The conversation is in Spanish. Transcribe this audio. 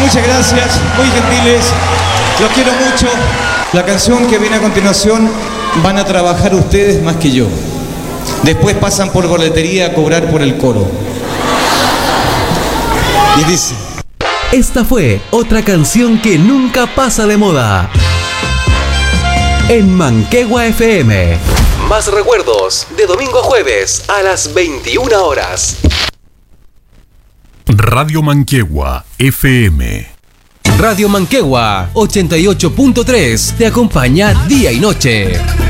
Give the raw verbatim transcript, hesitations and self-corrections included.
Muchas gracias, muy gentiles. Los quiero mucho. La canción que viene a continuación van a trabajar ustedes más que yo. Después pasan por boletería a cobrar por el coro. Y dice... Esta fue otra canción que nunca pasa de moda. En Manquehua F M. Más recuerdos de domingo a jueves a las veintiuna horas. Radio Manquehua F M. Radio Manquehua ochenta y ocho punto tres te acompaña día y noche.